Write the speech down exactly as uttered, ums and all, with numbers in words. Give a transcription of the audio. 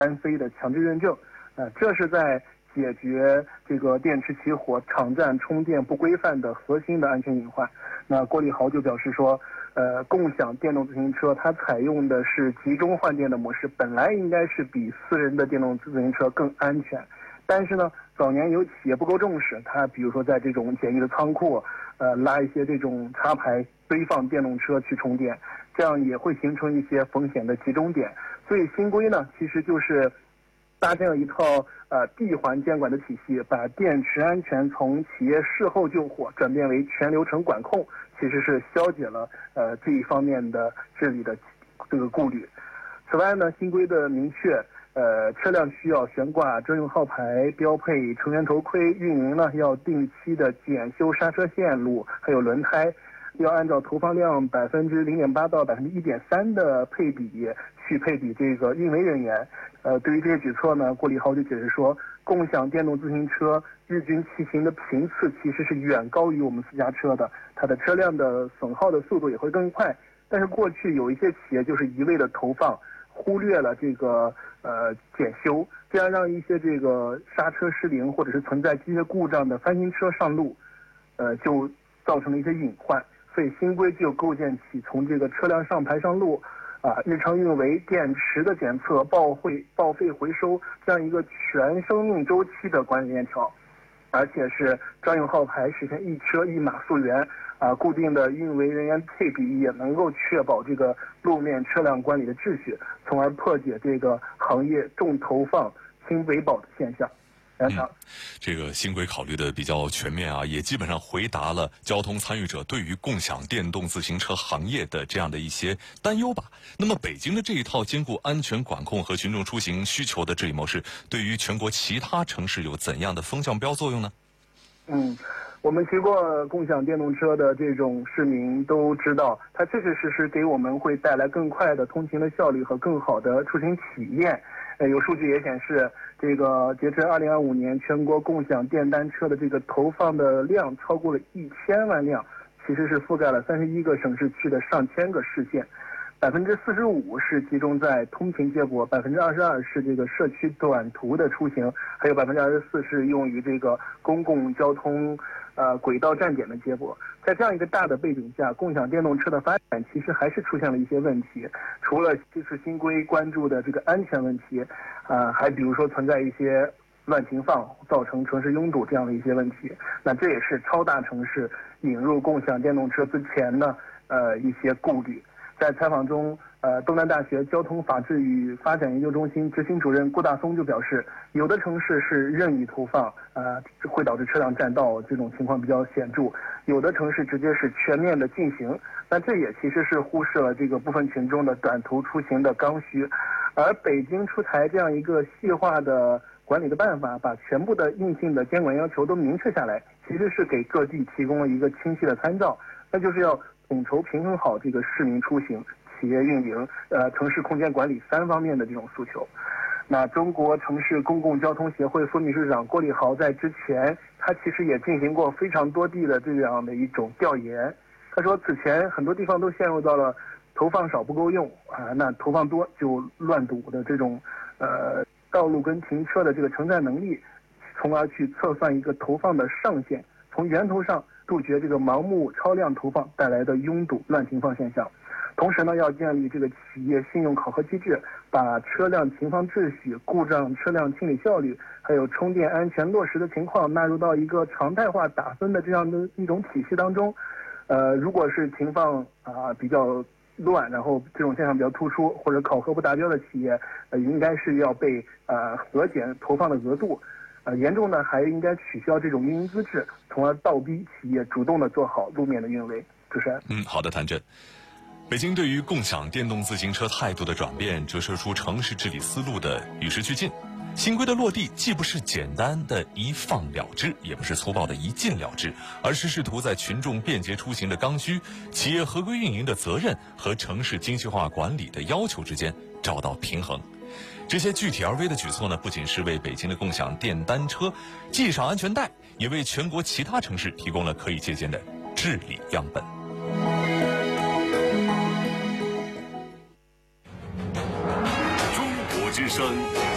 单非的强制认证。呃，这是在解决这个电池起火、场站充电不规范的核心的安全隐患。那郭立豪就表示说，呃，共享电动自行车它采用的是集中换电的模式，本来应该是比私人的电动自行车更安全。但是呢，早年有企业不够重视，它比如说在这种简易的仓库，呃，拉一些这种插排堆放电动车去充电，这样也会形成一些风险的集中点。所以新规呢，其实就是搭建了一套呃闭环监管的体系，把电池安全从企业事后救火转变为全流程管控，其实是消解了呃这一方面的治理的这个顾虑。此外呢，新规的明确，呃，车辆需要悬挂专用号牌，标配成员头盔，运营呢要定期的检修刹车线路，还有轮胎，要按照投放量百分之零点八到百分之一点三的配比去配比这个运维人员。呃，对于这些举措呢，郭立豪就解释说，共享电动自行车日均骑行的频次其实是远高于我们私家车的，它的车辆的损耗的速度也会更快。但是过去有一些企业就是一味的投放，忽略了这个呃检修，这样让一些这个刹车失灵或者是存在机械故障的翻新车上路，呃，就造成了一些隐患。所以新规就构建起从这个车辆上牌上路，啊，日常运维、电池的检测、报废、报废回收这样一个全生命周期的管理链条，而且是专用号牌实现一车一码溯源，啊，固定的运维人员配比也能够确保这个路面车辆管理的秩序，从而破解这个行业重投放轻维保的现象。 嗯，这个新规考虑的比较全面啊，也基本上回答了交通参与者对于共享电动自行车行业的这样的一些担忧吧。那么北京的这一套兼顾安全管控和群众出行需求的治理模式，对于全国其他城市有怎样的风向标作用呢？ 嗯，我们骑过共享电动车的这种市民都知道，它确确实实给我们会带来更快的通勤的效率和更好的出行体验。呃，有数据也显示，这个截至二零二五年，全国共享电单车的这个投放的量超过了一千万辆，其实是覆盖了三十一个省市区的上千个市县，百分之四十五是集中在通勤接驳，百分之二十二是这个社区短途的出行，还有百分之二十四是用于这个公共交通呃轨道站点的接驳。在这样一个大的背景下，共享电动车的发展其实还是出现了一些问题，除了这次新规关注的这个安全问题，呃，还比如说存在一些乱停放造成城市拥堵这样的一些问题。那这也是超大城市引入共享电动车之前呢，呃，一些顾虑。在采访中，呃，东南大学交通法治与发展研究中心执行主任顾大松就表示，有的城市是任意投放，呃，会导致车辆占道，这种情况比较显著；有的城市直接是全面的禁行。那这也其实是忽视了这个部分群众的短途出行的刚需。而北京出台这样一个细化的管理的办法，把全部的硬性的监管要求都明确下来，其实是给各地提供了一个清晰的参照，那就是要统筹平衡好这个市民出行、企业运营、呃城市空间管理三方面的这种诉求。那中国城市公共交通协会副秘书长郭立豪在之前，他其实也进行过非常多地的这样的一种调研。他说，此前很多地方都陷入到了投放少不够用啊，那投放多就乱堵的这种呃道路跟停车的这个承载能力，从而去测算一个投放的上限，从源头上杜绝这个盲目超量投放带来的拥堵乱停放现象。同时呢，要建立这个企业信用考核机制，把车辆停放秩序、故障车辆清理效率，还有充电安全落实的情况纳入到一个常态化打分的这样的一种体系当中。呃，如果是停放啊、呃、比较乱，然后这种现象比较突出，或者考核不达标的企业，呃，应该是要被呃核减投放的额度。呃，严重呢还应该取消这种运营资质，从而倒逼企业主动的做好路面的运维。主持人， 嗯，好的，谭震。北京对于共享电动自行车态度的转变，折射出城市治理思路的与时俱进。新规的落地既不是简单的一放了之，也不是粗暴的一禁了之，而是试图在群众便捷出行的刚需、企业合规运营的责任和城市精细化管理的要求之间找到平衡。这些具体而微的举措呢，不仅是为北京的共享电单车系上安全带，也为全国其他城市提供了可以借鉴的治理样本。 中国之声